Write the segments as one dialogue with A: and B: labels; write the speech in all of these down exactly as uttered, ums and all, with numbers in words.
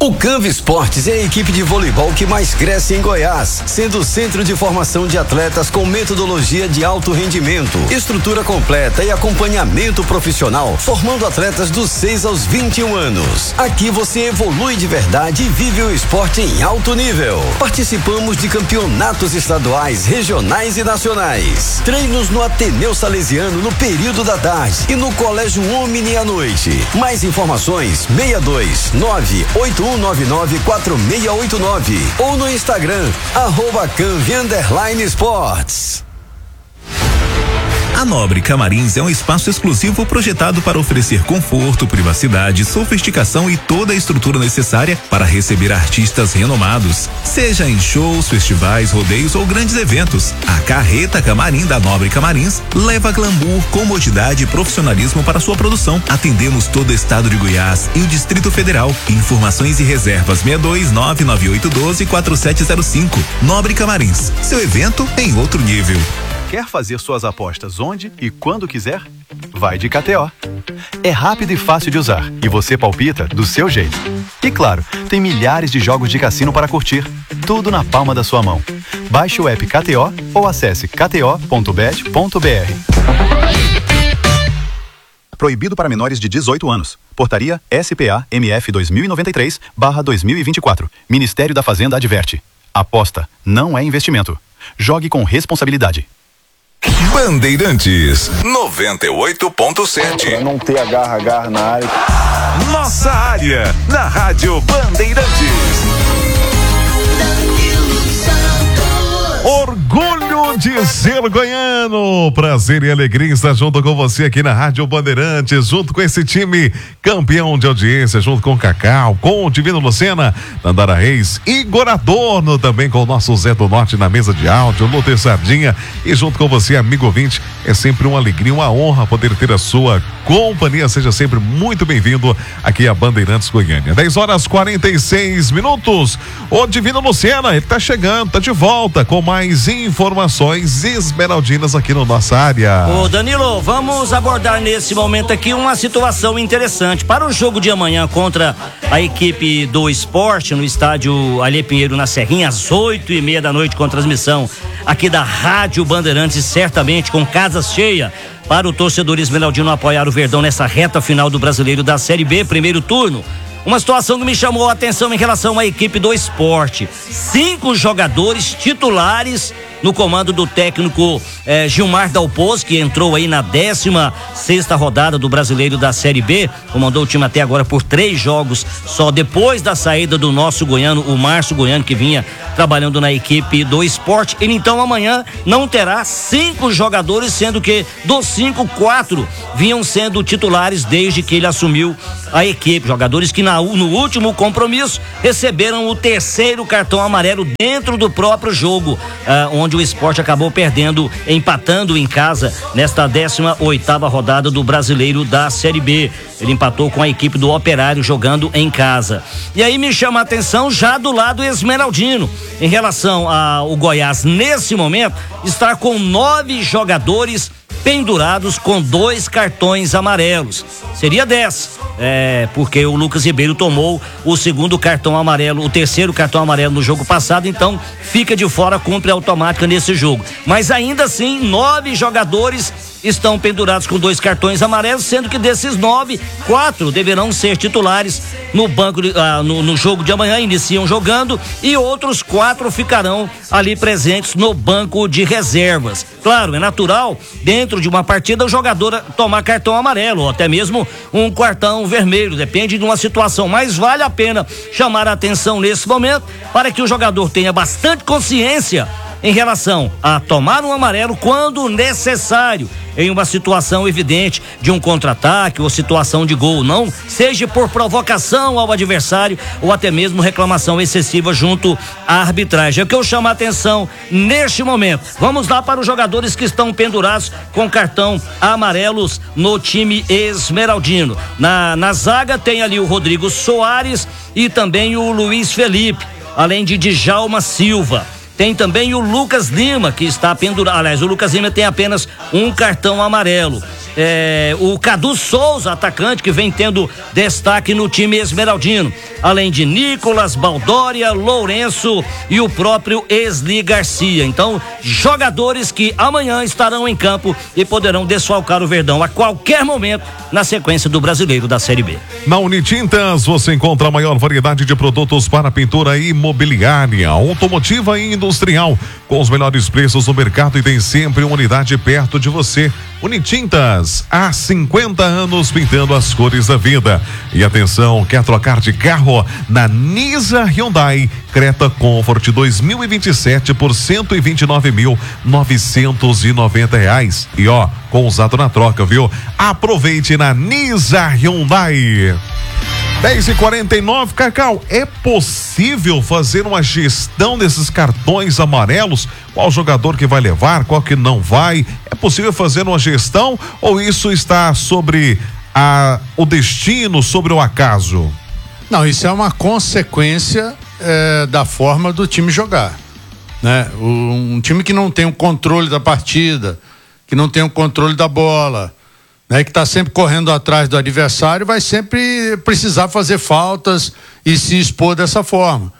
A: O Canva Esportes é a equipe de voleibol que mais cresce em Goiás, sendo o centro de formação de atletas com metodologia de alto rendimento, estrutura completa e acompanhamento profissional, formando atletas dos seis aos vinte e um anos. Aqui você evolui de verdade e vive o esporte em alto nível. Participamos de campeonatos estaduais, regionais e nacionais. Treinos no Ateneu Salesiano no período da tarde e no Colégio Omni à noite. Mais informações seis dois nove oito um nove nove quatro seis oito nove ou no Instagram arroba Canvi underline Esportes.
B: A Nobre Camarins é um espaço exclusivo projetado para oferecer conforto, privacidade, sofisticação e toda a estrutura necessária para receber artistas renomados. Seja em shows, festivais, rodeios ou grandes eventos, a Carreta Camarim da Nobre Camarins leva glamour, comodidade e profissionalismo para sua produção. Atendemos todo o estado de Goiás e o Distrito Federal. Informações e reservas seis dois nove nove oito um dois quatro sete zero cinco. Nobre Camarins, seu evento em outro nível.
C: Quer fazer suas apostas onde e quando quiser? Vai de K T O. É rápido e fácil de usar e você palpita do seu jeito. E claro, tem milhares de jogos de cassino para curtir. Tudo na palma da sua mão. Baixe o app K T O ou acesse k t o ponto bet ponto b r.
D: Proibido para menores de dezoito anos. Portaria S P A M F dois mil e noventa e três barra dois mil e vinte e quatro. Ministério da Fazenda adverte. Aposta não é investimento. Jogue com responsabilidade.
E: Bandeirantes noventa e oito ponto sete.
F: Pra não ter agarra-agarra na área.
E: Nossa área, na Rádio Bandeirantes.
G: Orgulho de ser goiano, prazer e alegria estar junto com você aqui na Rádio Bandeirantes, junto com esse time campeão de audiência, junto com o Cacau, com o Divino Lucena, Nandara Reis, Igor Adorno, também com o nosso Zé do Norte na mesa de áudio, Lúter Sardinha, e junto com você, amigo ouvinte, é sempre uma alegria, uma honra poder ter a sua companhia, seja sempre muito bem-vindo aqui a Bandeirantes Goiânia. dez horas e quarenta e seis minutos, o Divino Lucena, ele tá chegando, tá de volta com mais informações esmeraldinas aqui no nossa área.
H: Ô Danilo, vamos abordar nesse momento aqui uma situação interessante. Para o jogo de amanhã contra a equipe do Esporte no estádio Alê Pinheiro na Serrinha, às oito e meia da noite, com transmissão aqui da Rádio Bandeirantes, certamente com casa cheia, para o torcedor esmeraldino apoiar o Verdão nessa reta final do Brasileiro da Série B, primeiro turno. Uma situação que me chamou a atenção em relação à equipe do Esporte. Cinco jogadores titulares no comando do técnico eh, Gilmar Dalpoz, que entrou aí na décima sexta rodada do Brasileiro da Série B, comandou o time até agora por três jogos, só depois da saída do nosso goiano, o Márcio Goiano, que vinha trabalhando na equipe do Esporte. Ele então amanhã não terá cinco jogadores, sendo que dos cinco, quatro vinham sendo titulares desde que ele assumiu a equipe, jogadores que na, no último compromisso receberam o terceiro cartão amarelo dentro do próprio jogo, ah, onde o Esporte acabou perdendo, empatando em casa nesta décima oitava rodada do Brasileiro da Série B. Ele empatou com a equipe do Operário jogando em casa. E aí me chama a atenção já do lado esmeraldino, em relação ao Goiás, nesse momento, estar com nove jogadores pendurados com dois cartões amarelos. Seria dez, é, porque o Lucas Ribeiro tomou o segundo cartão amarelo, o terceiro cartão amarelo no jogo passado, então fica de fora, cumpre automática nesse jogo. Mas ainda assim, nove jogadores estão pendurados com dois cartões amarelos, sendo que desses nove, quatro deverão ser titulares no banco, de, ah, no, no jogo de amanhã, iniciam jogando, e outros quatro ficarão ali presentes no banco de reservas. Claro, é natural, dentro de uma partida, o jogador tomar cartão amarelo, ou até mesmo um cartão vermelho, depende de uma situação, mas vale a pena chamar a atenção nesse momento, para que o jogador tenha bastante consciência em relação a tomar um amarelo quando necessário, em uma situação evidente de um contra-ataque ou situação de gol, não seja por provocação ao adversário ou até mesmo reclamação excessiva junto à arbitragem. É o que eu chamo a atenção neste momento. Vamos lá para os jogadores que estão pendurados com cartão amarelos no time esmeraldino. Na, na zaga tem ali o Rodrigo Soares e também o Luiz Felipe, além de Djalma Silva. Tem também o Lucas Lima, que está pendurado. Aliás, o Lucas Lima tem apenas um cartão amarelo. É, o Cadu Souza, atacante, que vem tendo destaque no time esmeraldino. além de Nicolas, Baldória, Lourenço e o próprio Esli Garcia. Então, jogadores que amanhã estarão em campo e poderão desfalcar o Verdão a qualquer momento na sequência do Brasileiro da Série B.
G: Na Unitintas você encontra a maior variedade de produtos para pintura imobiliária, automotiva e industrial, com os melhores preços no mercado e tem sempre uma unidade perto de você. Unitintas, há cinquenta anos pintando as cores da vida. E atenção, quer trocar de carro? Na Nisa Hyundai Creta Comfort dois mil e vinte e sete por cento e vinte e nove mil novecentos e noventa reais. E ó, com usado na troca, viu? Aproveite na Nisa Hyundai. dez e quarenta e nove, Cacau, é possível fazer uma gestão desses cartões amarelos? Qual jogador que vai levar, qual que não vai? É possível fazer uma gestão ou isso está sobre a, o destino, sobre o acaso?
I: Não, isso é uma consequência é, da forma do time jogar, né? O, um time que não tem o controle da partida, que não tem o controle da bola, né, que está sempre correndo atrás do adversário, vai sempre precisar fazer faltas e se expor dessa forma.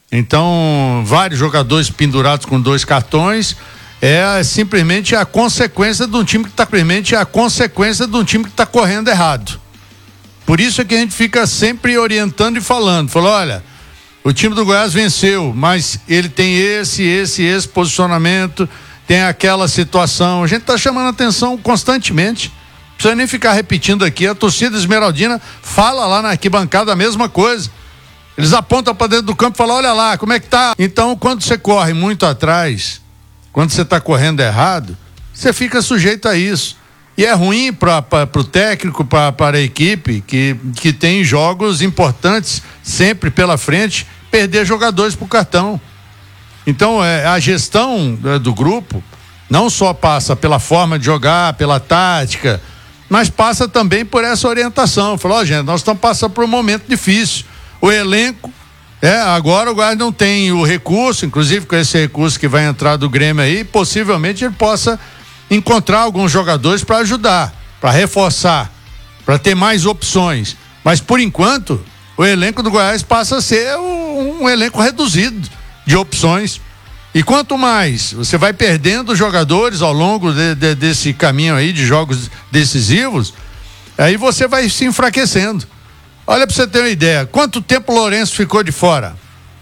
I: Então, vários jogadores pendurados com dois cartões é simplesmente a consequência de um time que está simplesmente a consequência de um time que está correndo errado. Por isso é que a gente fica sempre orientando e falando, falou, olha, o time do Goiás venceu, mas ele tem esse, esse, esse posicionamento, tem aquela situação. A gente está chamando a atenção constantemente. Não precisa nem ficar repetindo aqui. A torcida esmeraldina fala lá na arquibancada a mesma coisa. Eles apontam para dentro do campo e falam, olha lá, como é que tá? Então, quando você corre muito atrás, quando você está correndo errado, você fica sujeito a isso. E é ruim para o técnico, para a equipe, que, que tem jogos importantes sempre pela frente, perder jogadores para o cartão. Então, é, a gestão é, do grupo não só passa pela forma de jogar, pela tática, mas passa também por essa orientação. Falou, ó, gente, nós estamos passando por um momento difícil. O elenco, é, agora o Goiás não tem o recurso, inclusive com esse recurso que vai entrar do Grêmio aí, possivelmente ele possa encontrar alguns jogadores para ajudar, para reforçar, para ter mais opções. Mas por enquanto, o elenco do Goiás passa a ser um, um elenco reduzido de opções. E quanto mais você vai perdendo jogadores ao longo de, de, desse caminho aí de jogos decisivos, aí você vai se enfraquecendo. Olha, para você ter uma ideia, quanto tempo o Lourenço ficou de fora?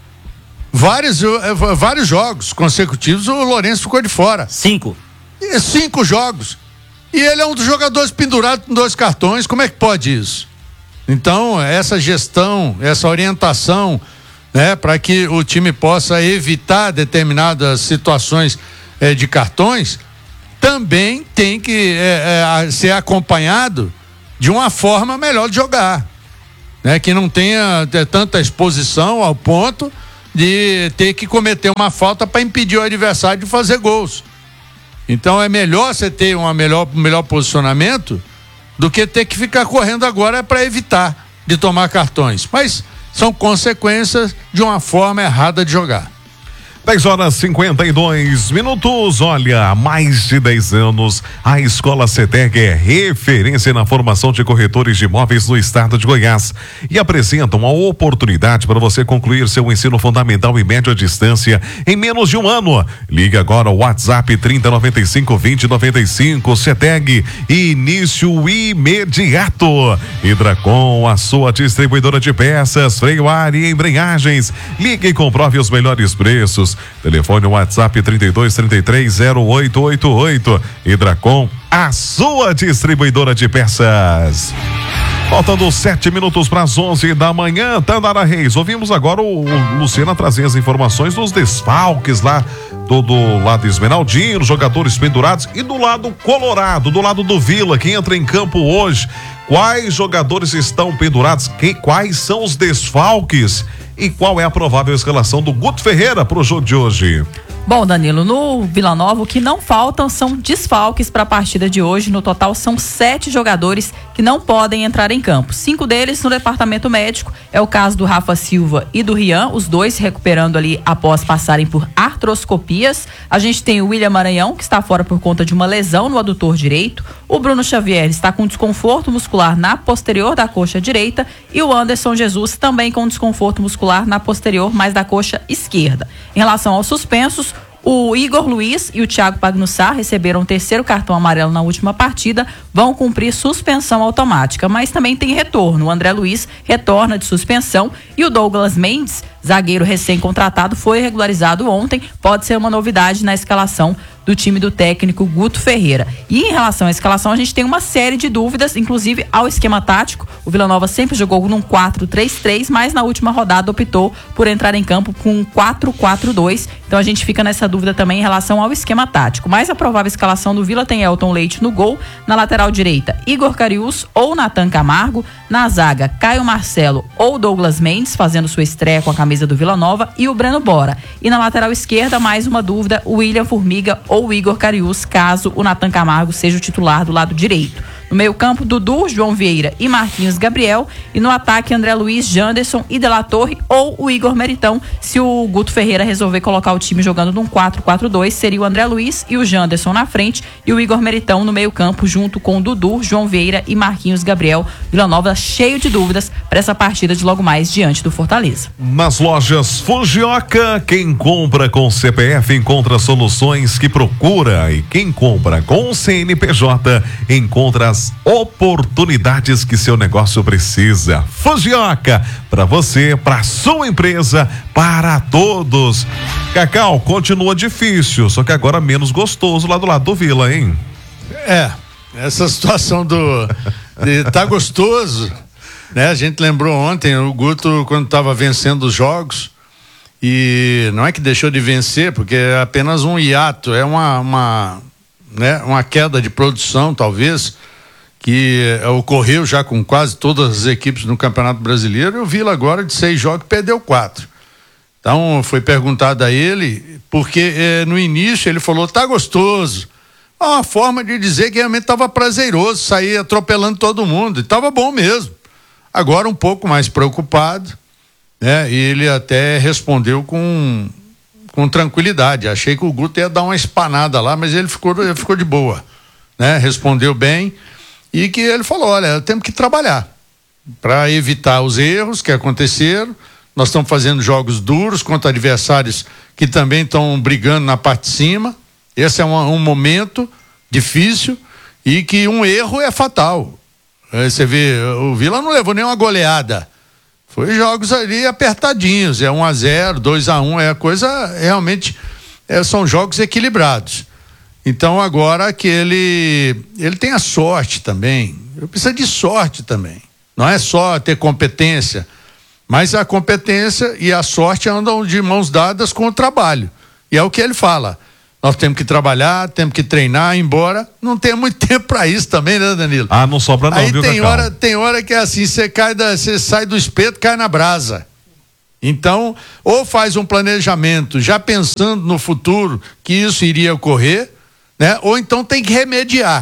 I: Vários, vários jogos consecutivos o Lourenço ficou de fora.
H: Cinco.
I: Cinco jogos. E ele é um dos jogadores pendurados com dois cartões. Como é que pode isso? Então, essa gestão, essa orientação, né, para que o time possa evitar determinadas situações eh, de cartões, também tem que eh, eh, ser acompanhado de uma forma melhor de jogar, né, que não tenha eh, tanta exposição ao ponto de ter que cometer uma falta para impedir o adversário de fazer gols. Então é melhor você ter um melhor, melhor posicionamento do que ter que ficar correndo agora para evitar de tomar cartões. Mas são consequências de uma forma errada de jogar.
G: dez horas e cinquenta e dois minutos. Olha, há mais de dez anos, a Escola CETEC é referência na formação de corretores de imóveis no estado de Goiás e apresenta uma oportunidade para você concluir seu ensino fundamental e médio à distância em menos de um ano. Ligue agora ao WhatsApp trinta, noventa e cinco, vinte, noventa e cinco. CETEC, início imediato. Hidracom, a sua distribuidora de peças, freio ar e embreagens. Ligue e comprove os melhores preços. Telefone WhatsApp trinta e dois, trinta e três, zero oito oito oito. Hidracom, a sua distribuidora de peças. Faltando sete minutos para as onze da manhã, Tandara Reis. Ouvimos agora o, o Luciana trazer as informações dos desfalques lá do, do lado esmeraldino, jogadores pendurados, e do lado colorado, do lado do Vila, que entra em campo hoje. Quais jogadores estão pendurados? Que, quais são os desfalques? E qual é a provável escalação do Guto Ferreira para o jogo de hoje?
J: Bom, Danilo, no Vila Nova o que não faltam são desfalques para a partida de hoje. No total são sete jogadores que não podem entrar em campo. Cinco deles no departamento médico. É o caso do Rafa Silva e do Rian, os dois se recuperando ali após passarem por artroscopias. A gente tem o William Maranhão, que está fora por conta de uma lesão no adutor direito. O Bruno Xavier está com desconforto muscular na posterior da coxa direita. E o Anderson Jesus também com desconforto muscular na posterior, mas da coxa esquerda. Em relação aos suspensos, o Igor Luiz e o Thiago Pagnussá receberam o terceiro cartão amarelo na última partida, vão cumprir suspensão automática, mas também tem retorno. O André Luiz retorna de suspensão e o Douglas Mendes, zagueiro recém-contratado, foi regularizado ontem, pode ser uma novidade na escalação do time do técnico Guto Ferreira. E em relação à escalação, a gente tem uma série de dúvidas, inclusive ao esquema tático. O Vila Nova sempre jogou num quatro três três, mas na última rodada optou por entrar em campo com um quatro quatro dois. Então a gente fica nessa dúvida também em relação ao esquema tático. Mais a provável escalação do Vila tem Elton Leite no gol, na lateral direita Igor Cariús ou Natan Camargo, na zaga Caio Marcelo ou Douglas Mendes, fazendo sua estreia com a camisa do Vila Nova, e o Breno Bora. E na lateral esquerda, mais uma dúvida, o William Formiga ou o Igor Cariús, caso o Natan Camargo seja o titular do lado direito. No meio campo, Dudu, João Vieira e Marquinhos Gabriel. E no ataque, André Luiz, Janderson e De La Torre ou o Igor Meritão. Se o Guto Ferreira resolver colocar o time jogando num quatro quatro dois, seria o André Luiz e o Janderson na frente e o Igor Meritão no meio campo, junto com o Dudu, João Vieira e Marquinhos Gabriel. Vila Nova cheio de dúvidas para essa partida de logo mais diante do Fortaleza.
G: Nas lojas Fujioka, quem compra com C P F encontra soluções que procura, e quem compra com C N P J encontra as oportunidades que seu negócio precisa. Fujioka, para você, para sua empresa, para todos. Cacau, continua difícil, só que agora menos gostoso lá do lado do Vila, hein?
I: É, essa situação do de tá gostoso, né? A gente lembrou ontem o Guto quando estava vencendo os jogos, e não é que deixou de vencer, porque é apenas um hiato, é uma uma, né, uma queda de produção talvez que ocorreu já com quase todas as equipes no Campeonato Brasileiro. E o Vila agora de seis jogos perdeu quatro. Então foi perguntado a ele, porque eh, no início ele falou, tá gostoso. É uma forma de dizer que realmente estava prazeroso, sair atropelando todo mundo, e estava bom mesmo. Agora um pouco mais preocupado, né? E ele até respondeu com, com tranquilidade. Achei que o Guto ia dar uma espanada lá, mas ele ficou, ele ficou de boa, né? Respondeu bem. E que ele falou, olha, temos que trabalhar para evitar os erros que aconteceram. Nós estamos fazendo jogos duros contra adversários que também estão brigando na parte de cima. Esse é um, um momento difícil e que um erro é fatal. Aí você vê, o Vila não levou nenhuma goleada. Foi jogos ali apertadinhos, é um a zero, dois a um, é a coisa realmente, é, são jogos equilibrados. Então agora que ele ele tem a sorte também, eu preciso de sorte também, não é só ter competência, mas a competência e a sorte andam de mãos dadas com o trabalho, e é o que ele fala, nós temos que trabalhar, temos que treinar, embora não tenha muito tempo para isso também, né, Danilo?
G: Ah, não sobra não,
I: Aí
G: viu,
I: tem
G: Cacau?
I: hora, tem hora que é assim, você cai da, você sai do espeto, cai na brasa. Então, ou faz um planejamento já pensando no futuro que isso iria ocorrer, né? Ou então tem que remediar.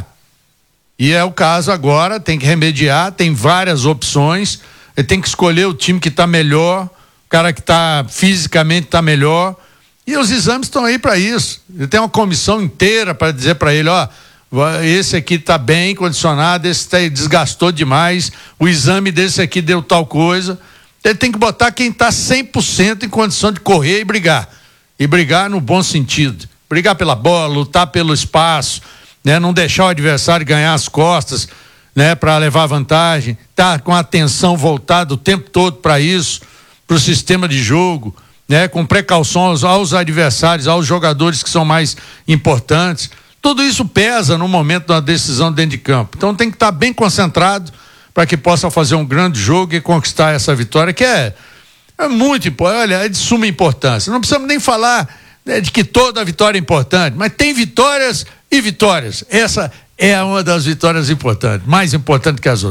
I: E é o caso agora, tem que remediar, tem várias opções, ele tem que escolher o time que está melhor, o cara que está fisicamente está melhor, e os exames estão aí para isso. Ele tem uma comissão inteira para dizer para ele, ó, esse aqui está bem condicionado, esse tá, desgastou demais, o exame desse aqui deu tal coisa. Ele tem que botar quem está cem por cento em condição de correr e brigar. E brigar no bom sentido. Brigar pela bola, lutar pelo espaço, né? Não deixar o adversário ganhar as costas, né? Para levar vantagem, tá com a atenção voltada o tempo todo para isso, para o sistema de jogo, né? Com precaução aos, aos adversários, aos jogadores que são mais importantes. Tudo isso pesa no momento da decisão dentro de campo. Então tem que estar bem concentrado para que possa fazer um grande jogo e conquistar essa vitória, que é, é muito importante, olha, é de suma importância. Não precisamos nem falar, né, de que toda vitória é importante, mas tem vitórias e vitórias. Essa é uma das vitórias importantes, mais importante que as outras.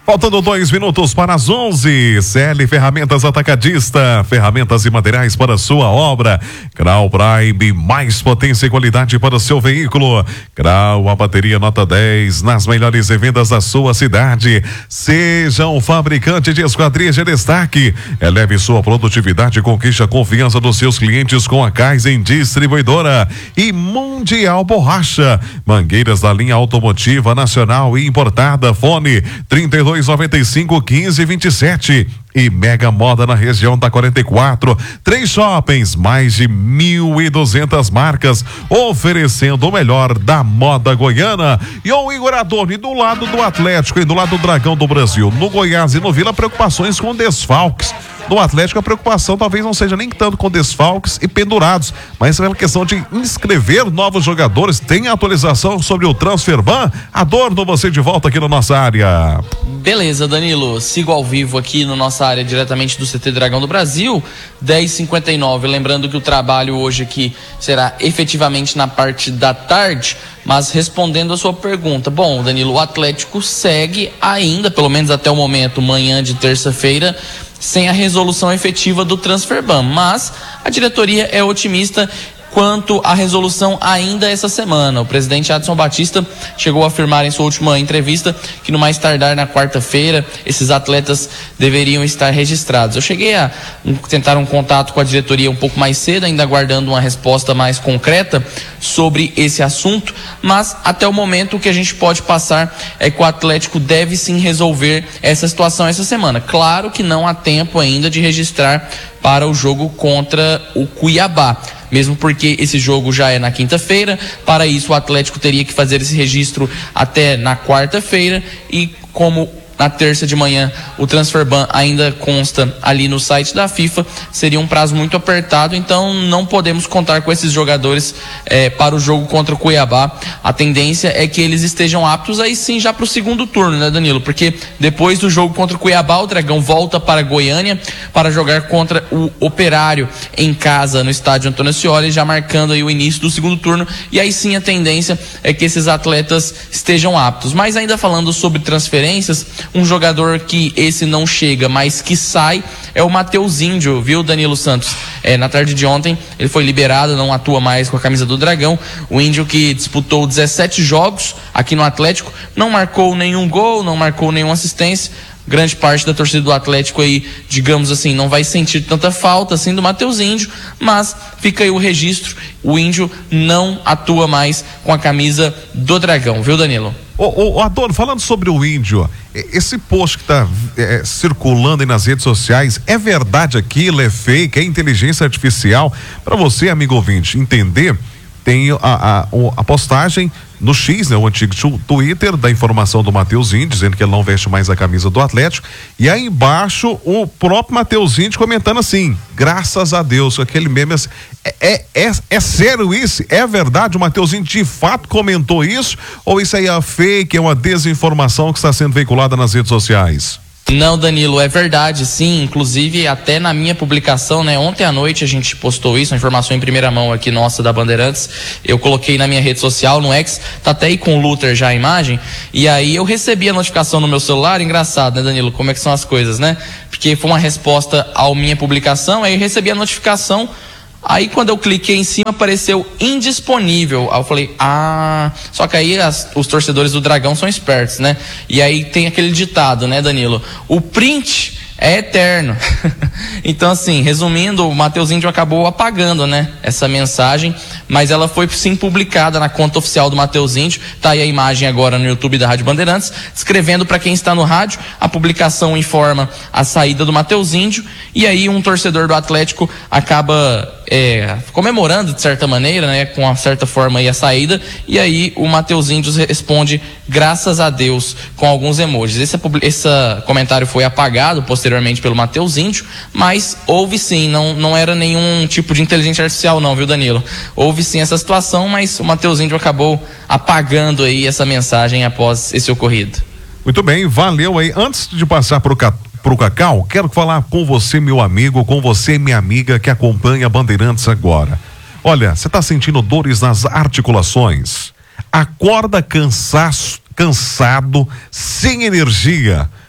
G: Faltando dois minutos para as onze. C L Ferramentas Atacadista. Ferramentas e materiais para sua obra. Grau Prime, mais potência e qualidade para o seu veículo. Grau, a bateria nota dez, nas melhores vendas da sua cidade. Seja um fabricante de esquadrias de destaque. Eleve sua produtividade e conquiste a confiança dos seus clientes com a Kaizen Distribuidora e Mundial Borracha. Mangueiras da linha automotiva nacional e importada. Fone trinta e dois, noventa e cinco, quinze, vinte e sete. E Mega Moda na região da quarenta e quatro. Três shoppings, mais de mil e duzentas marcas, oferecendo o melhor da moda goiana. E o Igor Adorni do lado do Atlético e do lado do Dragão do Brasil. No Goiás e no Vila, preocupações com desfalques. No Atlético, a preocupação talvez não seja nem tanto com desfalques e pendurados, mas pela questão de inscrever novos jogadores. Tem atualização sobre o Transferban? Adorno, você de volta aqui na nossa área.
K: Beleza, Danilo, sigo ao vivo aqui na nossa área diretamente do C T Dragão do Brasil, dez e cinquenta e nove. Lembrando que o trabalho hoje aqui será efetivamente na parte da tarde, mas respondendo a sua pergunta, bom, Danilo, o Atlético segue ainda, pelo menos até o momento, manhã de terça-feira, sem a resolução efetiva do Transferban, mas a diretoria é otimista quanto à resolução ainda essa semana. O presidente Adson Batista chegou a afirmar em sua última entrevista que no mais tardar na quarta-feira esses atletas deveriam estar registrados. Eu cheguei a um, tentar um contato com a diretoria um pouco mais cedo, ainda aguardando uma resposta mais concreta sobre esse assunto, mas até o momento o que a gente pode passar é que o Atlético deve sim resolver essa situação essa semana. Claro que não há tempo ainda de registrar para o jogo contra o Cuiabá, mesmo porque esse jogo já é na quinta-feira. Para isso o Atlético teria que fazer esse registro até na quarta-feira, e como na terça de manhã o Transferban ainda consta ali no site da FIFA, seria um prazo muito apertado, então não podemos contar com esses jogadores eh, para o jogo contra o Cuiabá. A tendência é que eles estejam aptos aí sim já para o segundo turno, né, Danilo? Porque depois do jogo contra o Cuiabá, o Dragão volta para Goiânia para jogar contra o Operário em casa no estádio Antônio Ascioli, já marcando aí o início do segundo turno, e aí sim a tendência é que esses atletas estejam aptos. Mas ainda falando sobre transferências, um jogador que esse não chega, mas que sai, é o Matheus Índio, viu, Danilo Santos? É, na tarde de ontem ele foi liberado, não atua mais com a camisa do Dragão. O Índio, que disputou dezessete jogos aqui no Atlético, não marcou nenhum gol, não marcou nenhuma assistência. Grande parte da torcida do Atlético aí, digamos assim, não vai sentir tanta falta assim do Matheus Índio, mas fica aí o registro, o Índio não atua mais com a camisa do Dragão, viu, Danilo?
G: Ô, ô, Adorno, falando sobre o Índio, esse post que está é, circulando aí nas redes sociais, é verdade aquilo, é fake, é inteligência artificial? Para você, amigo ouvinte, entender, tem a, a, a postagem no X, né, o antigo Twitter, da informação do Matheus Índio, dizendo que ele não veste mais a camisa do Atlético, e aí embaixo o próprio Matheus Índio comentando assim, graças a Deus, aquele meme assim, é, é, é, é sério isso? É verdade? O Matheus Índio de fato comentou isso? Ou isso aí é fake, é uma desinformação que está sendo veiculada nas redes sociais?
K: Não, Danilo, é verdade, sim. Inclusive, até na minha publicação, né? Ontem à noite a gente postou isso, uma informação em primeira mão aqui nossa da Bandeirantes. Eu coloquei na minha rede social, no X, tá até aí com o Luther já a imagem. E aí eu recebi a notificação no meu celular. Engraçado, né, Danilo? Como é que são as coisas, né? Porque foi uma resposta à minha publicação, aí eu recebi a notificação. Aí quando eu cliquei em cima apareceu indisponível. Aí eu falei, ah, só que aí as, os torcedores do Dragão são espertos, né? E aí tem aquele ditado, né, Danilo? O print é eterno. Então, assim, resumindo, o Matheus Índio acabou apagando, né, essa mensagem, mas ela foi sim publicada na conta oficial do Matheus Índio. Tá aí a imagem agora no YouTube da Rádio Bandeirantes, descrevendo para quem está no rádio. A publicação informa a saída do Matheus Índio, e aí um torcedor do Atlético acaba é, comemorando de certa maneira, né, com uma certa forma aí a saída, e aí o Matheus Índio responde graças a Deus com alguns emojis. Esse, esse comentário foi apagado posteriormente pelo Matheus Índio, mas houve sim, não, não era nenhum tipo de inteligência artificial não, viu, Danilo? Houve sim essa situação, mas o Matheus Índio acabou apagando aí essa mensagem após esse ocorrido.
G: Muito bem, valeu aí. Antes de passar pro Cat... pro Cacau, quero falar com você, meu amigo, com você, minha amiga, que acompanha a Bandeirantes agora. Olha, você está sentindo dores nas articulações? Acorda cansaço, cansado, sem energia?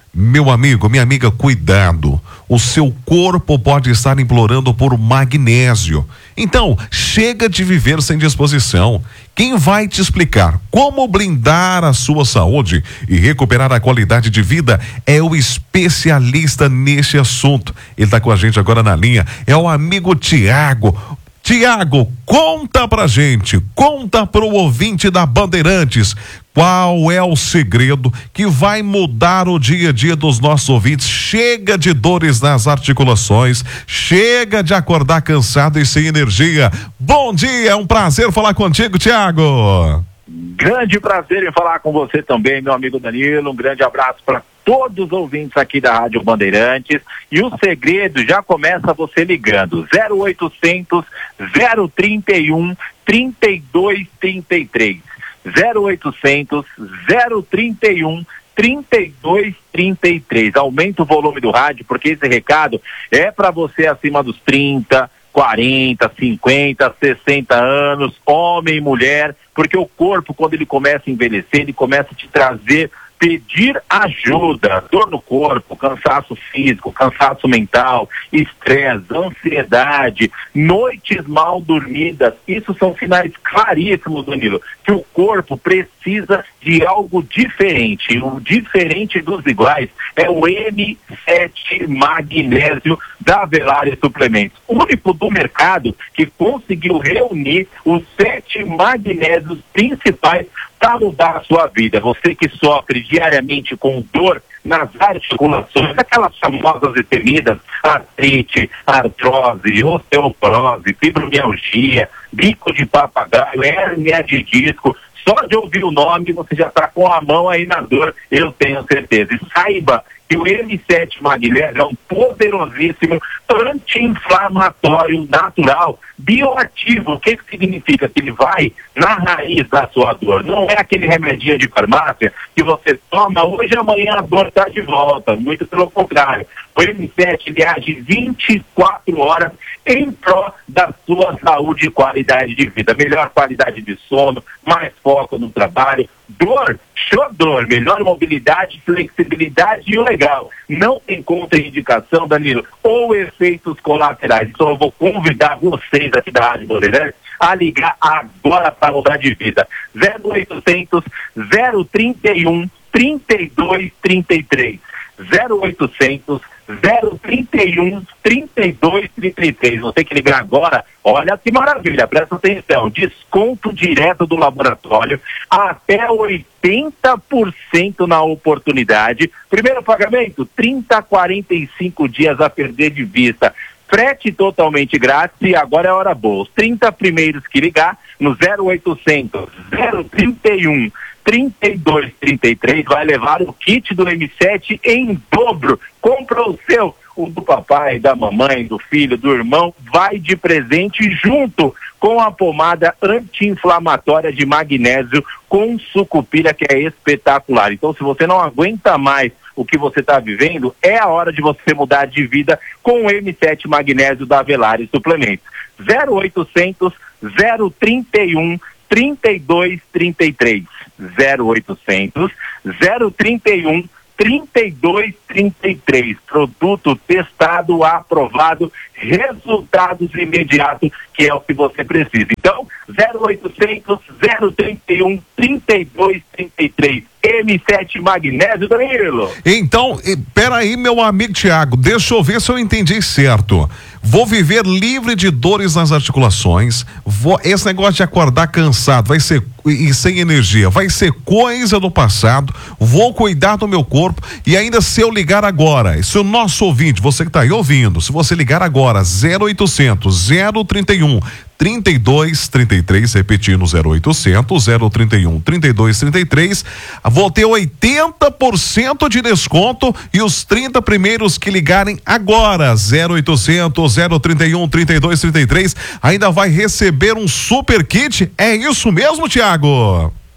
G: Meu amigo, minha amiga, cuidado. O seu corpo pode estar implorando por magnésio. Então, chega de viver sem disposição. Quem vai te explicar como blindar a sua saúde e recuperar a qualidade de vida é o especialista neste assunto. Ele está com a gente agora na linha. É o amigo Tiago. Tiago, conta pra gente, conta pro ouvinte da Bandeirantes, qual é o segredo que vai mudar o dia a dia dos nossos ouvintes? Chega de dores nas articulações, chega de acordar cansado e sem energia. Bom dia, é um prazer falar contigo, Tiago.
L: Grande prazer em falar com você também, meu amigo Danilo. Um grande abraço para todos os ouvintes aqui da Rádio Bandeirantes. E o segredo já começa você ligando zero oitocentos, zero trinta e um, trinta e dois trinta e três. zero oitocentos, zero trinta e um, trinta e dois trinta e três. Aumenta o volume do rádio, porque esse recado é para você acima dos trinta, quarenta, cinquenta, sessenta anos, homem e mulher, porque o corpo, quando ele começa a envelhecer, ele começa a te trazer, pedir ajuda, dor no corpo, cansaço físico, cansaço mental, estresse, ansiedade, noites mal dormidas. Isso são sinais claríssimos, Danilo, que o corpo precisa de algo diferente. O diferente dos iguais é o M sete Magnésio da Avelária Suplementos, o único do mercado que conseguiu reunir os sete magnésios principais para mudar a sua vida. Você que sofre diariamente com dor nas articulações, aquelas famosas e temidas artrite, artrose, osteoporose, fibromialgia, bico de papagaio, hérnia de disco. Só de ouvir o nome você já está com a mão aí na dor, eu tenho certeza. E saiba que o M sete Magnésio é um poderosíssimo anti-inflamatório natural, bioativo. O que, que significa? Que ele vai na raiz da sua dor. Não é aquele remedinho de farmácia que você toma hoje e amanhã a dor está de volta. Muito pelo contrário. O M sete ele age vinte e quatro horas em pró da sua saúde e qualidade de vida. Melhor qualidade de sono, mais foco no trabalho, dor, show dor, melhor mobilidade, flexibilidade e o legal. Não tem contraindicação, Danilo, ou efeitos colaterais. Então eu vou convidar vocês aqui da Rádio Bandeirantes a ligar agora para mudar de vida. zero oitocentos, zero trinta e um, trinta e dois trinta e três. zero oitocentos, zero trinta e um, trinta e dois trinta e três. Você que ligar agora, olha que maravilha, presta atenção, desconto direto do laboratório, até oitenta por cento na oportunidade. Primeiro pagamento, trinta a quarenta e cinco dias a perder de vista. Frete totalmente grátis e agora é hora boa. Os trinta primeiros que ligar no zero oitocentos, zero trinta e um, trinta e dois trinta e três vai levar o kit do M sete em dobro. Compra o seu, o do papai, da mamãe, do filho, do irmão, vai de presente junto com a pomada anti-inflamatória de magnésio com sucupira, que é espetacular. Então, se você não aguenta mais o que você está vivendo, é a hora de você mudar de vida com o M sete Magnésio da Avelária Suplementos. zero oitocentos, zero trinta e um, trinta e dois trinta e três. zero oitocentos, zero trinta e um, trinta e dois trinta e três. Produto testado, aprovado, resultados imediatos, que é o que você precisa. Então, zero oitocentos, zero trinta e um, trinta e dois trinta e três. M sete Magnésio, Danilo.
G: Então, peraí, meu amigo Tiago, deixa eu ver se eu entendi certo. Vou viver livre de dores nas articulações, vou, esse negócio de acordar cansado vai ser e sem energia, vai ser coisa do passado, vou cuidar do meu corpo e ainda se eu ligar agora, se o nosso ouvinte, você que está aí ouvindo, se você ligar agora, zero oitocentos, zero trinta e um, trinta e dois trinta e três, repetindo zero oitocentos, zero trinta e um, trinta e dois trinta e três, vou ter oitenta por cento de desconto e os trinta primeiros que ligarem agora, zero oitocentos, zero trinta e um, trinta e dois trinta e três, ainda vai receber um super kit. É isso mesmo, Tiago?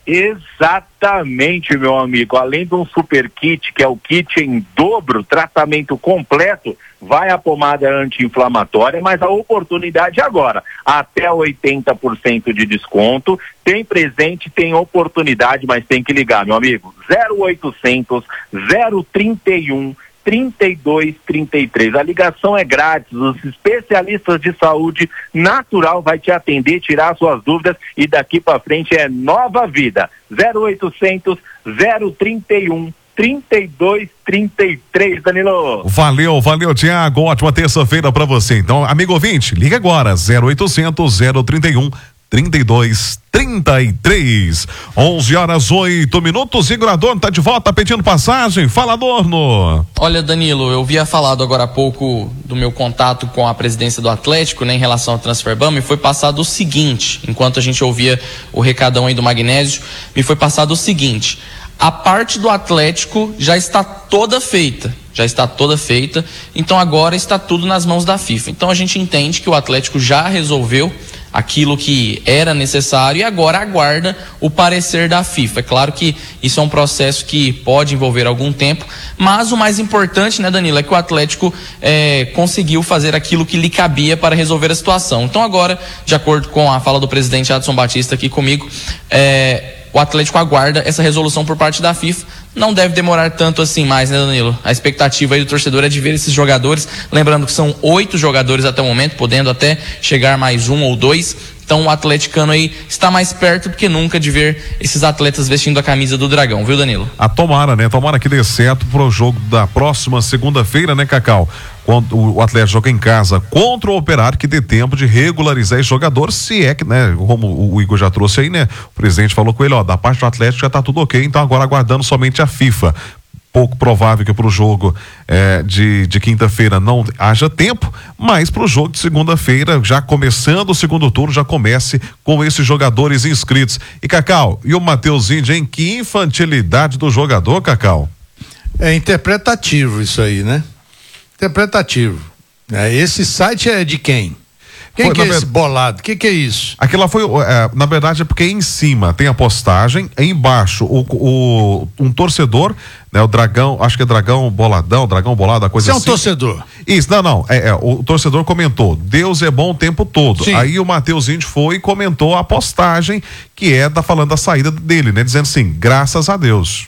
L: Exatamente, meu amigo. Além de um super kit, que é o kit em dobro, tratamento completo, vai a pomada anti-inflamatória, mas a oportunidade agora, até oitenta por cento de desconto, tem presente, tem oportunidade, mas tem que ligar, meu amigo, zero oitocentos, zero trinta e um, trinta e dois, trinta e três. A ligação é grátis, os especialistas de saúde natural vai te atender, tirar suas dúvidas e daqui para frente é nova vida. zero oitocentos, zero trinta e um, trinta e dois, trinta e três, Danilo.
G: Valeu, valeu, Tiago. Ótima terça-feira pra você. Então, amigo ouvinte, liga agora, zero oitocentos, zero trinta e um, trinta e dois, trinta e três. onze horas, oito minutos. Igor Adorno tá de volta pedindo passagem. Fala, Adorno.
K: Olha, Danilo, eu havia falado agora há pouco do meu contato com a presidência do Atlético, né, em relação ao Transferban. Me foi passado o seguinte, enquanto a gente ouvia o recadão aí do Magnésio, me foi passado o seguinte: a parte do Atlético já está toda feita, já está toda feita, então agora está tudo nas mãos da FIFA. Então a gente entende que o Atlético já resolveu aquilo que era necessário e agora aguarda o parecer da FIFA. É claro que isso é um processo que pode envolver algum tempo, mas o mais importante, né, Danilo, é que o Atlético é, conseguiu fazer aquilo que lhe cabia para resolver a situação. Então agora, de acordo com a fala do presidente Adson Batista aqui comigo, é, o Atlético aguarda essa resolução por parte da FIFA. Não deve demorar tanto assim mais, né, Danilo? A expectativa aí do torcedor é de ver esses jogadores, lembrando que são oito jogadores até o momento, podendo até chegar mais um ou dois. Então o atleticano aí está mais perto do que nunca de ver esses atletas vestindo a camisa do Dragão, viu, Danilo?
G: A tomara, né? Tomara que dê certo pro jogo da próxima segunda-feira, né, Cacau? Quando o Atlético joga em casa contra o Operário, que dê tempo de regularizar esse jogador, se é que, né, como o Igor já trouxe aí, né, o presidente falou com ele, ó, da parte do Atlético já tá tudo ok, então agora aguardando somente a FIFA. Pouco provável que para o jogo eh, de, de quinta-feira não haja tempo, mas para o jogo de segunda-feira, já começando o segundo turno, já comece com esses jogadores inscritos. E Cacau, e o Matheus Índia, hein? Que infantilidade do jogador, Cacau.
I: É interpretativo isso aí, né? Interpretativo. É, esse site é de quem? Quem Foi, que é esse bolado? O que, que é isso?
G: Aquela foi, é, na verdade, é porque em cima tem a postagem, embaixo o, o, um torcedor, né? O Dragão, acho que é Dragão Boladão, Dragão Bolado, a coisa
I: Você
G: assim.
I: é um torcedor?
G: Isso, não, não, é, é, o torcedor comentou, Deus é bom o tempo todo. Sim. Aí o Matheus Índio foi e comentou a postagem, que é da, falando da saída dele, né? Dizendo assim, graças a Deus.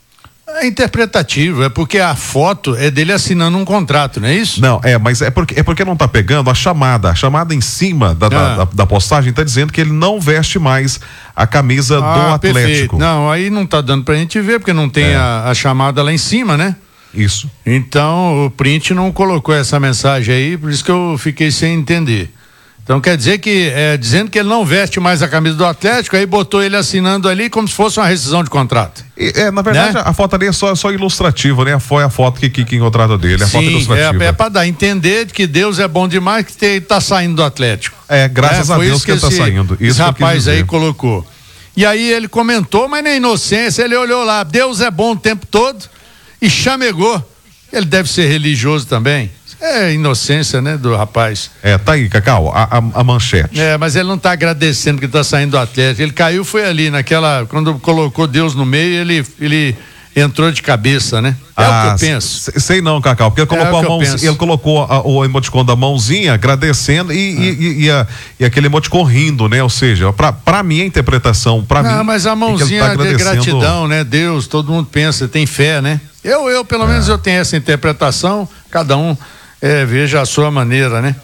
I: É interpretativo, é porque a foto é dele assinando um contrato, não é isso?
G: Não, é, mas é porque, é porque não tá pegando a chamada, a chamada em cima da, ah. da, da, da postagem tá dizendo que ele não veste mais a camisa ah, do Atlético.
I: Perfeito. Não, aí não tá dando pra gente ver, porque não tem é. a, a chamada lá em cima, né?
G: Isso.
I: Então, o print não colocou essa mensagem aí, por isso que eu fiquei sem entender. Então quer dizer que, é, dizendo que ele não veste mais a camisa do Atlético, aí botou ele assinando ali como se fosse uma rescisão de contrato.
G: E, é, na verdade, né? a, a foto ali é só, só ilustrativa, né? Foi a foto que, que, que encontraram dele, a
I: Sim,
G: foto ilustrativa.
I: É, é pra dar a entender que Deus é bom demais que te, tá saindo do Atlético.
G: É, graças é, a Deus que, que ele tá saindo. Isso
I: esse rapaz aí colocou. E aí ele comentou, mas na inocência, ele olhou lá, Deus é bom o tempo todo e chamegou. Ele deve ser religioso também. É inocência, né, do rapaz.
G: É, tá aí, Cacau, a, a, a manchete.
I: É, mas ele não tá agradecendo que tá saindo do Atlético. Ele caiu, foi ali naquela, quando colocou Deus no meio, ele, ele entrou de cabeça, né? É ah, o que eu penso.
G: Sei não, Cacau, porque ele colocou
I: é
G: a mão, ele colocou a, o emoticon da mãozinha agradecendo e, ah. e, e, e, a, e aquele emoticon rindo, né? Ou seja, pra, pra mim a interpretação, pra
I: não,
G: mim.
I: Mas a mãozinha é tá de gratidão, né? Deus, todo mundo pensa, tem fé, né? Eu, eu pelo é. menos eu tenho essa interpretação, cada um é, veja a sua maneira, né?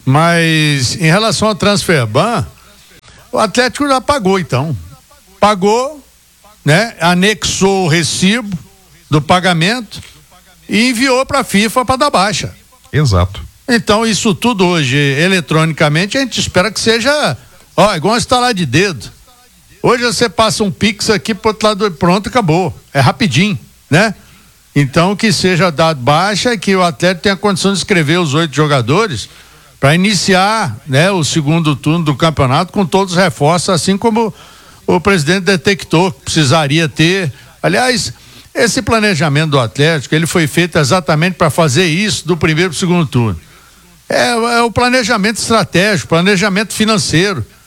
I: Mas em relação ao Transferban, o Atlético já pagou então. Pagou, né? Anexou o recibo do pagamento e enviou para a FIFA para dar baixa.
G: Exato.
I: Então isso tudo hoje eletronicamente a gente espera que seja, ó, igual instalar de dedo. Hoje você passa um Pix aqui pro outro lado e pronto, acabou. É rapidinho, né? Então que seja dado baixa e que o Atlético tenha condição de escrever os oito jogadores para iniciar, né, o segundo turno do campeonato com todos os reforços, assim como o presidente detectou que precisaria ter. Aliás, esse planejamento do Atlético, ele foi feito exatamente para fazer isso do primeiro para o segundo turno. É, é o planejamento estratégico, planejamento financeiro.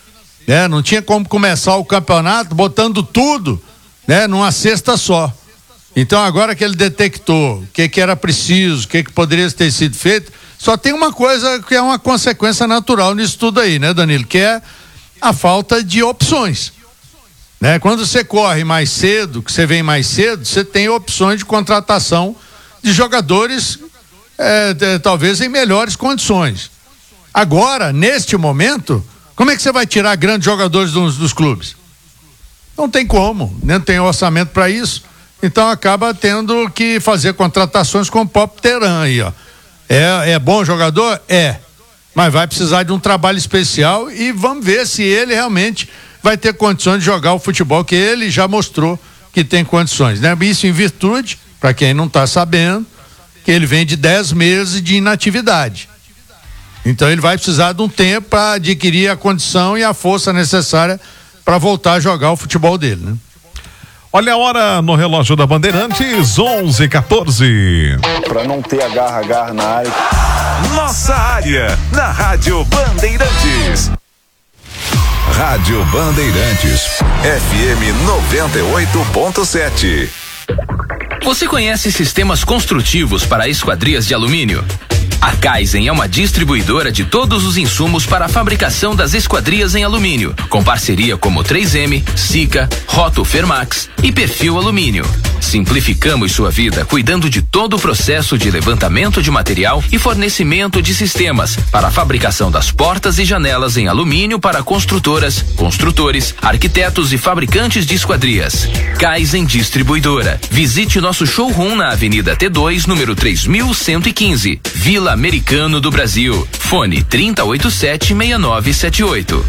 I: né? Não tinha como começar o campeonato botando tudo, né, numa cesta só. Então agora que ele detectou o que que era preciso, o que que poderia ter sido feito, só tem uma coisa que é uma consequência natural nisso tudo aí, né, Danilo? Que é a falta de opções, né? Quando você corre mais cedo, que você vem mais cedo, você tem opções de contratação de jogadores é, de, talvez em melhores condições. Agora, neste momento, como é que você vai tirar grandes jogadores dos, dos clubes? Não tem como, não tem orçamento para isso. Então acaba tendo que fazer contratações com o Pop Teran aí, ó. É, é bom jogador? É. Mas vai precisar de um trabalho especial e vamos ver se ele realmente vai ter condições de jogar o futebol que ele já mostrou que tem condições, né? Isso em virtude, para quem não está sabendo, que ele vem de dez meses de inatividade. Então ele vai precisar de um tempo para adquirir a condição e a força necessária para voltar a jogar o futebol dele, né?
G: Olha a hora no relógio da Bandeirantes, onze e quatorze.
F: Para não ter agarra-agarra na área.
E: Nossa área, na Rádio Bandeirantes. Rádio Bandeirantes, F M noventa e oito ponto sete.
M: Você conhece sistemas construtivos para esquadrias de alumínio? A Kaizen é uma distribuidora de todos os insumos para a fabricação das esquadrias em alumínio, com parceria como três M, Sika, Roto Fermax e Perfil Alumínio. Simplificamos sua vida cuidando de todo o processo de levantamento de material e fornecimento de sistemas para a fabricação das portas e janelas em alumínio para construtoras, construtores, arquitetos e fabricantes de esquadrias. Kaizen Distribuidora. Visite nosso showroom na Avenida T dois, número três mil cento e quinze, Vila Americano do Brasil. Fone trinta e oito sete, seis nove sete oito.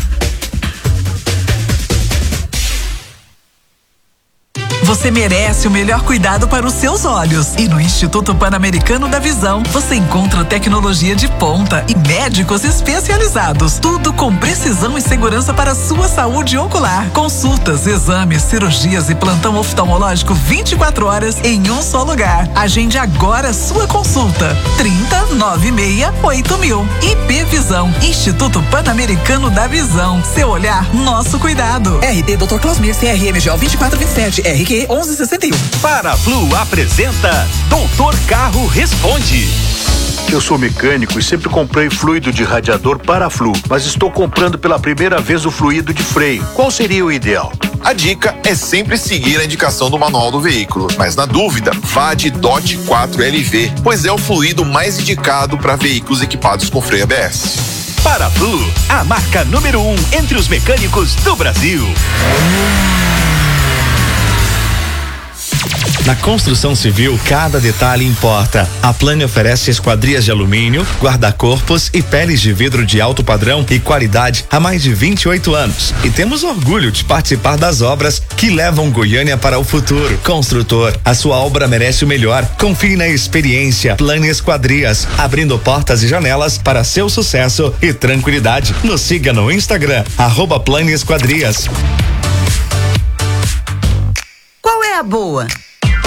N: Você merece o melhor cuidado para os seus olhos. E no Instituto Pan-Americano da Visão, você encontra tecnologia de ponta e médicos especializados. Tudo com precisão e segurança para a sua saúde ocular. Consultas, exames, cirurgias e plantão oftalmológico vinte e quatro horas em um só lugar. Agende agora sua consulta. trinta, noventa e seis, oito mil. I P Visão, Instituto Pan-Americano da Visão. Seu olhar, nosso cuidado.
O: R T doutor Clausmir, C R M G O vinte e quatro vinte e sete, R Q onze sessenta e um.
E: Paraflu apresenta Doutor Carro Responde.
P: Eu sou mecânico e sempre comprei fluido de radiador Paraflu, mas estou comprando pela primeira vez o fluido de freio. Qual seria o ideal?
Q: A dica é sempre seguir a indicação do manual do veículo, mas na dúvida, vá de D O T quatro L V, pois é o fluido mais indicado para veículos equipados com freio A B S.
E: Paraflu, a marca número um entre os mecânicos do Brasil.
R: Na construção civil, cada detalhe importa. A Plane oferece esquadrias de alumínio, guarda-corpos e peles de vidro de alto padrão e qualidade há mais de vinte e oito anos. E temos orgulho de participar das obras que levam Goiânia para o futuro. Construtor, a sua obra merece o melhor. Confie na experiência. Plane Esquadrias, abrindo portas e janelas para seu sucesso e tranquilidade. Nos siga no Instagram, arroba Plane Esquadrias.
S: Qual é a boa?